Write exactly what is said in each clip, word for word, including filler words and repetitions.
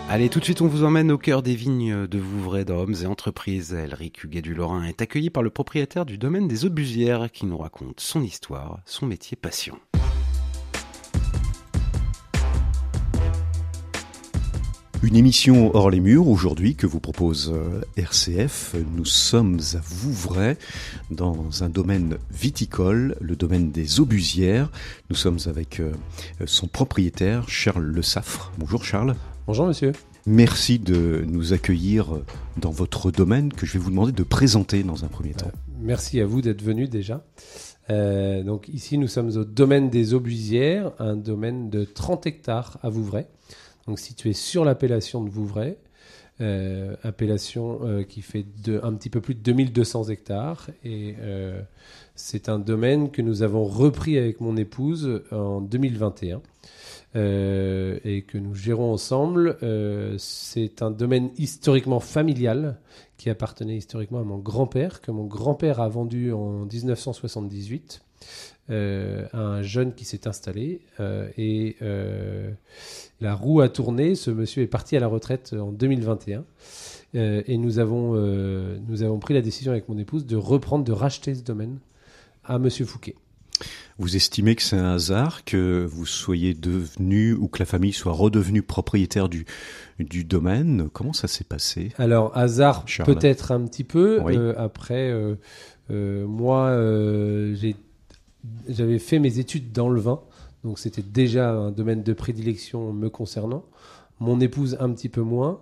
Allez, tout de suite, on vous emmène au cœur des vignes de Vouvray, d'Hommes et Entreprises. Elric Huguet du Lorrain est accueilli par le propriétaire du domaine des Aubusières qui nous raconte son histoire, son métier passion. Une émission hors les murs aujourd'hui que vous propose R C F. Nous sommes à Vouvray dans un domaine viticole, le domaine des Aubusières. Nous sommes avec son propriétaire Charles Le Saffre. Bonjour Charles. Bonjour monsieur. Merci de nous accueillir dans votre domaine que je vais vous demander de présenter dans un premier temps. Euh, merci à vous d'être venu déjà. Euh, donc ici nous sommes au domaine des Aubusières, un domaine de trente hectares à Vouvray, donc situé sur l'appellation de Vouvray, euh, appellation euh, qui fait de, un petit peu plus de deux mille deux cents hectares et euh, c'est un domaine que nous avons repris avec mon épouse en deux mille vingt et un. Euh, et que nous gérons ensemble. Euh, c'est un domaine historiquement familial qui appartenait historiquement à mon grand-père, que mon grand-père a vendu en dix-neuf cent soixante-dix-huit euh, à un jeune qui s'est installé. Euh, et euh, la roue a tourné. Ce monsieur est parti à la retraite en deux mille vingt et un. Euh, et nous avons, euh, nous avons pris la décision avec mon épouse de reprendre, de racheter ce domaine à monsieur Fouquet. Vous estimez que c'est un hasard que vous soyez devenu ou que la famille soit redevenue propriétaire du, du domaine? Comment ça s'est passé? Alors, hasard, Charles. Peut-être un petit peu. Oui. Euh, après, euh, euh, moi, euh, j'ai, j'avais fait mes études dans le vin. Donc, c'était déjà un domaine de prédilection me concernant. Mon épouse, un petit peu moins.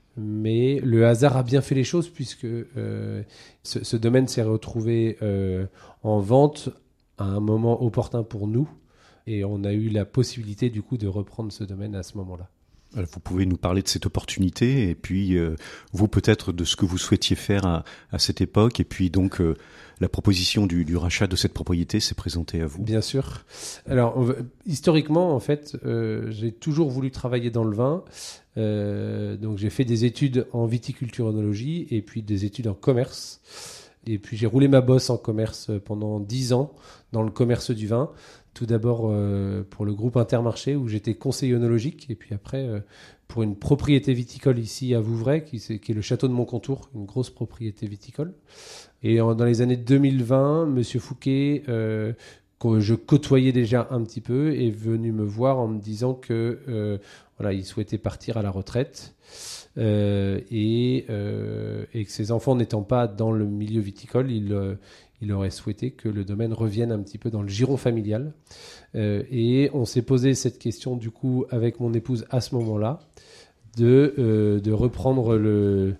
Mais le hasard a bien fait les choses puisque euh, ce, ce domaine s'est retrouvé euh, en vente à un moment opportun pour nous et on a eu la possibilité du coup de reprendre ce domaine à ce moment-là. Alors, vous pouvez nous parler de cette opportunité et puis euh, vous peut-être de ce que vous souhaitiez faire à, à cette époque et puis donc euh, la proposition du, du rachat de cette propriété s'est présentée à vous. Bien sûr. Alors on, historiquement en fait euh, j'ai toujours voulu travailler dans le vin. Euh, donc j'ai fait des études en viticulture œnologie et puis des études en commerce. Et puis j'ai roulé ma bosse en commerce pendant dix ans dans le commerce du vin. Tout d'abord euh, pour le groupe Intermarché où j'étais conseiller œnologique. Et puis après euh, pour une propriété viticole ici à Vouvray qui, c'est, qui est le château de Moncontour, une grosse propriété viticole. Et en, dans les années deux mille vingt, monsieur Fouquet, euh, que je côtoyais déjà un petit peu, est venu me voir en me disant que euh, voilà, il souhaitait partir à la retraite. Euh, et, euh, et que ses enfants n'étant pas dans le milieu viticole, il, euh, il aurait souhaité que le domaine revienne un petit peu dans le giron familial. Euh, et on s'est posé cette question du coup avec mon épouse à ce moment-là, de, euh, de reprendre le,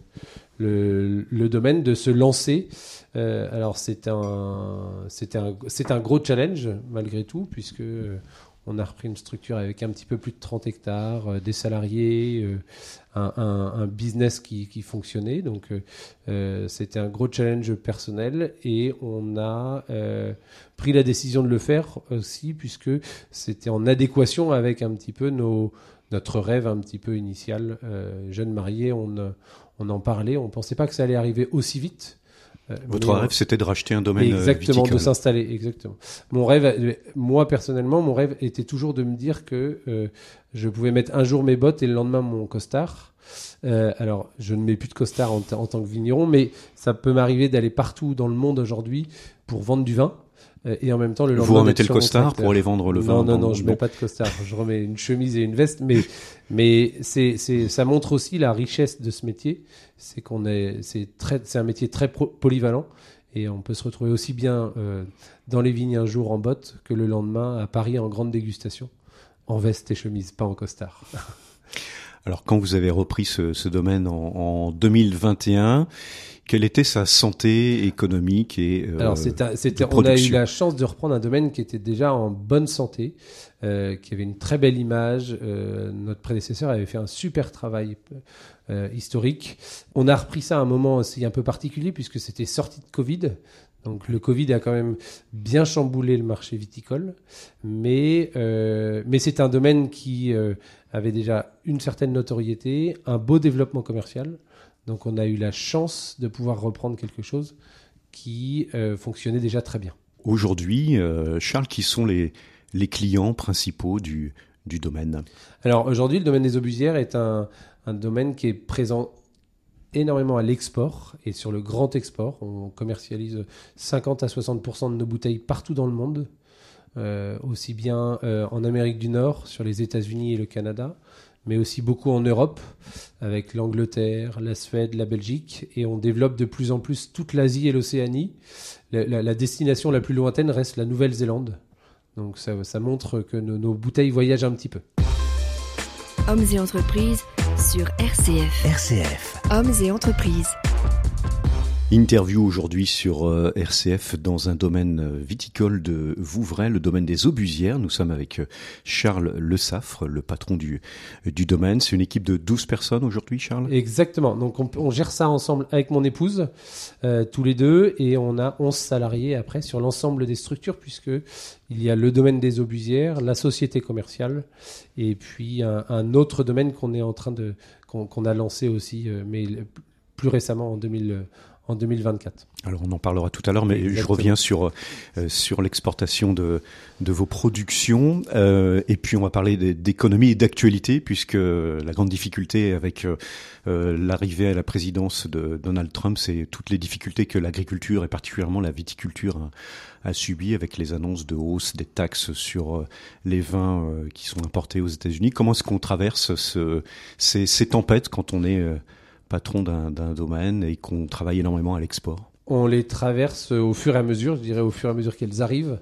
le, le domaine, de se lancer. Euh, alors c'est un, c'est un, c'est un gros challenge malgré tout, puisque... Euh, on a repris une structure avec un petit peu plus de trente hectares, euh, des salariés, euh, un, un, un business qui, qui fonctionnait. Donc, euh, c'était un gros challenge personnel et on a euh, pris la décision de le faire aussi puisque c'était en adéquation avec un petit peu nos, notre rêve un petit peu initial. Euh, jeunes mariés, on, on en parlait, on ne pensait pas que ça allait arriver aussi vite. Votre rêve, c'était de racheter un domaine exactement, viticole. De s'installer, exactement. Mon rêve, moi personnellement, mon rêve était toujours de me dire que euh, je pouvais mettre un jour mes bottes et le lendemain mon costard. Euh, alors, je ne mets plus de costard en, t- en tant que vigneron, mais ça peut m'arriver d'aller partout dans le monde aujourd'hui pour vendre du vin. Euh, et en même temps, le lendemain, vous remettez le costard pour aller vendre le vin? Non, non, non, je bon. mets pas de costard. Je remets une chemise et une veste, mais mais c'est c'est ça montre aussi la richesse de ce métier. C'est qu'on est c'est très c'est un métier très pro- polyvalent et on peut se retrouver aussi bien euh, dans les vignes un jour en botte que le lendemain à Paris en grande dégustation en veste et chemise, pas en costard. Alors quand vous avez repris ce, ce domaine en, en deux mille vingt et un, quelle était sa santé économique et euh, Alors c'était, c'était, on a eu la chance de reprendre un domaine qui était déjà en bonne santé, euh, qui avait une très belle image. Euh, notre prédécesseur avait fait un super travail euh, historique. On a repris ça à un moment aussi un peu particulier puisque c'était sorti de Covid. Donc le Covid a quand même bien chamboulé le marché viticole, mais euh, mais c'est un domaine qui euh, avait déjà une certaine notoriété, un beau développement commercial. Donc on a eu la chance de pouvoir reprendre quelque chose qui euh, fonctionnait déjà très bien. Aujourd'hui, euh, Charles, qui sont les les clients principaux du du domaine? Alors aujourd'hui, le domaine des Aubusières est un un domaine qui est présent énormément à l'export et sur le grand export. On commercialise cinquante à soixante pour cent de nos bouteilles partout dans le monde, euh, aussi bien euh, en Amérique du Nord, sur les États-Unis et le Canada, mais aussi beaucoup en Europe, avec l'Angleterre, la Suède, la Belgique, et on développe de plus en plus toute l'Asie et l'Océanie. La, la, la destination la plus lointaine reste la Nouvelle-Zélande. Donc ça, ça montre que nos, nos bouteilles voyagent un petit peu. Hommes et entreprises sur R C F. R C F. Hommes et entreprises. Interview aujourd'hui sur euh, R C F dans un domaine euh, viticole de Vouvray, le domaine des Aubusières. Nous sommes avec euh, Charles Le Saffre, le patron du, du domaine. C'est une équipe de douze personnes aujourd'hui, Charles ? Exactement. Donc on, on gère ça ensemble avec mon épouse, euh, tous les deux, et on a onze salariés après sur l'ensemble des structures, puisque il y a le domaine des Aubusières, la société commerciale, et puis un, un autre domaine qu'on est en train de qu'on, qu'on a lancé aussi, euh, mais plus récemment en deux mille. En deux mille vingt-quatre. Alors on en parlera tout à l'heure, mais Exactement. Je reviens sur euh, sur l'exportation de de vos productions euh, et puis on va parler d'économie et d'actualité, puisque la grande difficulté avec euh, l'arrivée à la présidence de Donald Trump, c'est toutes les difficultés que l'agriculture et particulièrement la viticulture a, a subi avec les annonces de hausse des taxes sur les vins euh, qui sont importés aux États-Unis. Comment est-ce qu'on traverse ce, ces, ces tempêtes quand on est euh, patron d'un, d'un domaine et qu'on travaille énormément à l'export? On les traverse au fur et à mesure, je dirais au fur et à mesure qu'elles arrivent.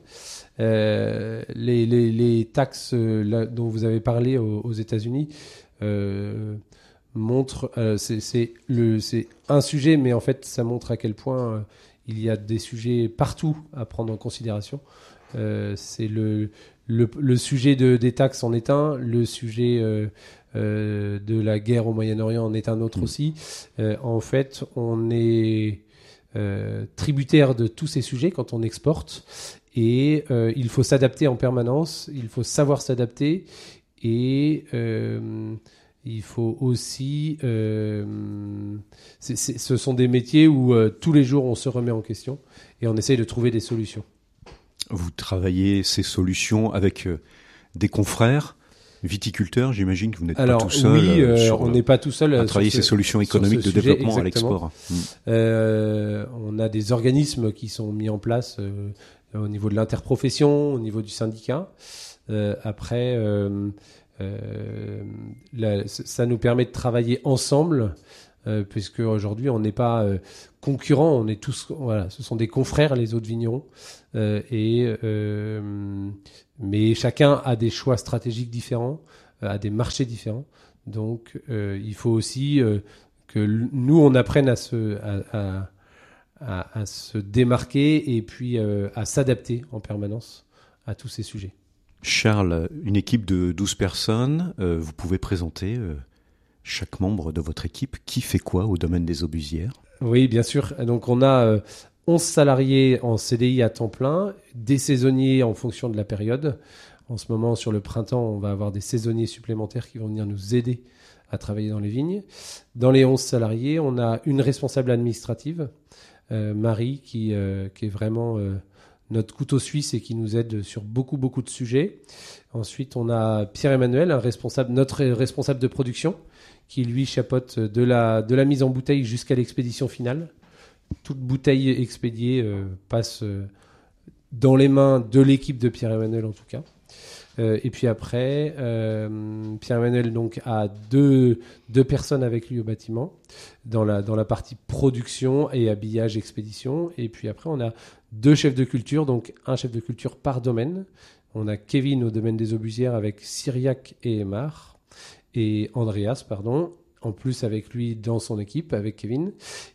Euh, les, les, les taxes là, dont vous avez parlé aux, aux États-Unis euh, montrent, euh, c'est, c'est, le, c'est un sujet, mais en fait ça montre à quel point euh, il y a des sujets partout à prendre en considération. Euh, c'est le, le, le sujet de, des taxes en est un, le sujet euh, Euh, de la guerre au Moyen-Orient en est un autre mmh. aussi. Euh, en fait, on est euh, tributaire de tous ces sujets quand on exporte et euh, il faut s'adapter en permanence, il faut savoir s'adapter et euh, il faut aussi... Euh, c'est, c'est, ce sont des métiers où euh, tous les jours on se remet en question et on essaye de trouver des solutions. Vous travaillez ces solutions avec euh, des confrères viticulteurs, j'imagine que vous n'êtes Alors, pas tout seul. Oui, euh, sur, on n'est pas tout seul à travailler ce, ces solutions économiques de sujet, développement exactement. à l'export. Mmh. Euh, on a des organismes qui sont mis en place euh, au niveau de l'interprofession, au niveau du syndicat. Euh, après, euh, euh, la, ça nous permet de travailler ensemble, euh, puisque aujourd'hui on n'est pas euh, concurrents, on est tous, voilà, ce sont des confrères les autres vignerons, euh, et euh, mais chacun a des choix stratégiques différents, euh, a des marchés différents. Donc, euh, il faut aussi euh, que l- nous, on apprenne à se, à, à, à, à se démarquer et puis euh, à s'adapter en permanence à tous ces sujets. Charles, une équipe de douze personnes, euh, vous pouvez présenter euh, chaque membre de votre équipe. Qui fait quoi au domaine des Aubusières ? Oui, bien sûr. Donc, on a... Euh, onze salariés en C D I à temps plein, des saisonniers en fonction de la période. En ce moment, sur le printemps, on va avoir des saisonniers supplémentaires qui vont venir nous aider à travailler dans les vignes. Dans les onze salariés, on a une responsable administrative, euh, Marie, qui, euh, qui est vraiment euh, notre couteau suisse et qui nous aide sur beaucoup, beaucoup de sujets. Ensuite, on a Pierre-Emmanuel, un responsable, notre responsable de production, qui lui chapeaute de la, de la mise en bouteille jusqu'à l'expédition finale. Toute bouteille expédiée euh, passe euh, dans les mains de l'équipe de Pierre-Emmanuel en tout cas. Euh, et puis après, euh, Pierre-Emmanuel donc, a deux, deux personnes avec lui au bâtiment, dans la, dans la partie production et habillage expédition. Et puis après, on a deux chefs de culture, donc un chef de culture par domaine. On a Kevin au domaine des Aubusières avec Cyriac et Aymar, et Andreas, pardon, en plus avec lui dans son équipe, avec Kevin.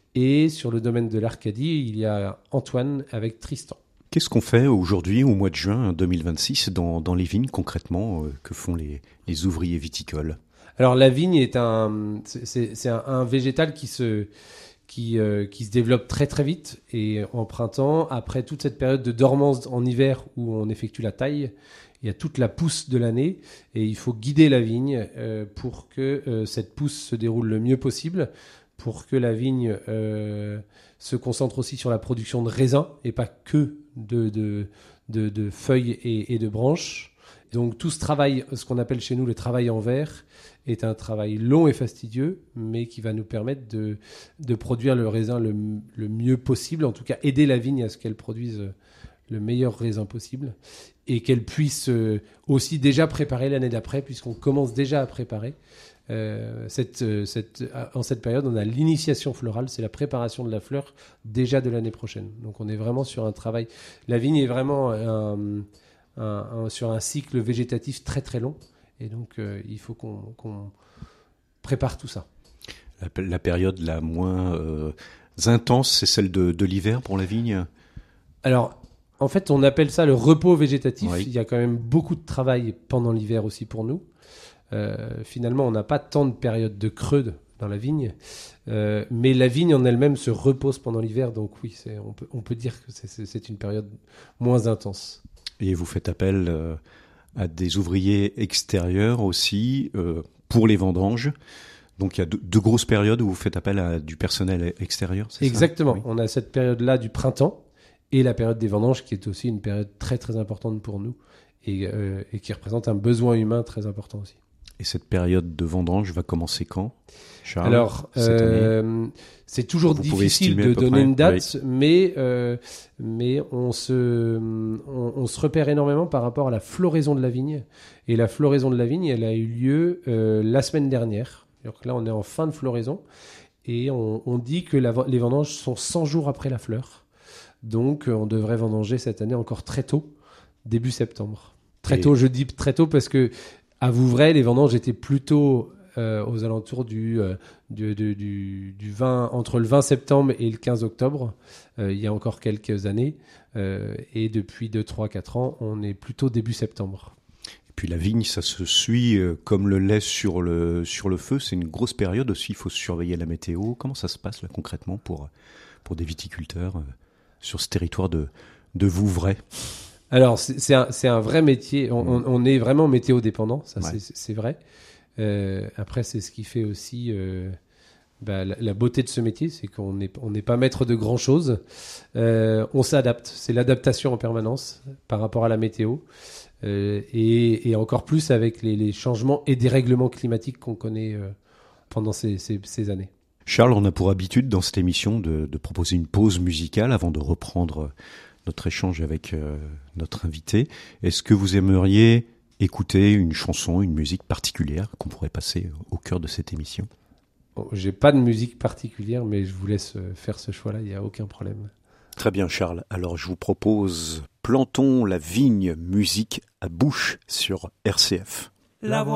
Et sur le domaine de l'Arcadie, il y a Antoine avec Tristan. Qu'est-ce qu'on fait aujourd'hui, au mois de juin deux mille vingt-six, dans, dans les vignes concrètement, euh, que font les, les ouvriers viticoles ? Alors la vigne est un, c'est, c'est un, un végétal qui se, qui, euh, qui se développe très très vite. Et en printemps, après toute cette période de dormance en hiver où on effectue la taille, il y a toute la pousse de l'année et il faut guider la vigne euh, pour que euh, cette pousse se déroule le mieux possible, pour que la vigne euh, se concentre aussi sur la production de raisins et pas que de, de, de, de feuilles et, et de branches. Donc tout ce travail, ce qu'on appelle chez nous le travail en verre, est un travail long et fastidieux, mais qui va nous permettre de, de produire le raisin le, le mieux possible, en tout cas aider la vigne à ce qu'elle produise le meilleur raisin possible, et qu'elle puisse aussi déjà préparer l'année d'après, puisqu'on commence déjà à préparer. Euh, cette, cette, en cette période, on a l'initiation florale, c'est la préparation de la fleur déjà de l'année prochaine. Donc on est vraiment sur un travail... La vigne est vraiment un, un, un, sur un cycle végétatif très très long, et donc euh, il faut qu'on, qu'on prépare tout ça. La, la période la moins euh, intense, c'est celle de, de l'hiver pour la vigne ? Alors, en fait, on appelle ça le repos végétatif. Oui. Il y a quand même beaucoup de travail pendant l'hiver aussi pour nous. Euh, finalement, on n'a pas tant de périodes de creux dans la vigne, euh, mais la vigne en elle-même se repose pendant l'hiver, donc oui, c'est, on, peut, on peut dire que c'est, c'est, c'est une période moins intense. Et vous faites appel euh, à des ouvriers extérieurs aussi euh, pour les vendanges. Donc il y a de, de grosses périodes où vous faites appel à du personnel extérieur, c'est Exactement. ça ? Oui. On a cette période-là du printemps et la période des vendanges qui est aussi une période très très importante pour nous et, euh, et qui représente un besoin humain très important aussi. Et cette période de vendange va commencer quand, Charles ? Alors, euh, c'est toujours vous difficile de donner près. une date, oui. mais, euh, mais on, se, on, on se repère énormément par rapport à la floraison de la vigne. Et la floraison de la vigne, elle a eu lieu euh, la semaine dernière. Donc là, on est en fin de floraison. Et on, on dit que la, les vendanges sont cent jours après la fleur. Donc, on devrait vendanger cette année encore très tôt, début septembre. Très et... tôt, je dis très tôt parce que à Vouvray, les vendanges étaient plutôt euh, aux alentours du, euh, du, du, du, du vingt, entre le vingt septembre et le quinze octobre, euh, il y a encore quelques années. Euh, et depuis deux, trois, quatre ans, on est plutôt début septembre. Et puis la vigne, ça se suit euh, comme le lait sur le, sur le feu. C'est une grosse période aussi, il faut surveiller la météo. Comment ça se passe là concrètement pour, pour des viticulteurs euh, sur ce territoire de, de Vouvray ? Alors, c'est, c'est, un, c'est un vrai métier. On, on, on est vraiment météo-dépendant, ça ouais. c'est, c'est vrai. Euh, après, c'est ce qui fait aussi euh, bah, la, la beauté de ce métier, c'est qu'on n'est on n'est pas maître de grand-chose. Euh, on s'adapte, c'est l'adaptation en permanence par rapport à la météo. Euh, et, et encore plus avec les, les changements et dérèglements climatiques qu'on connaît euh, pendant ces, ces, ces années. Charles, on a pour habitude dans cette émission de, de proposer une pause musicale avant de reprendre notre échange avec euh, notre invité. Est-ce que vous aimeriez écouter une chanson, une musique particulière qu'on pourrait passer au cœur de cette émission ? Bon, j'ai pas de musique particulière, mais je vous laisse faire ce choix-là, il n'y a aucun problème. Très bien Charles, alors je vous propose Plantons la vigne, musique à bouche sur R C F. La voix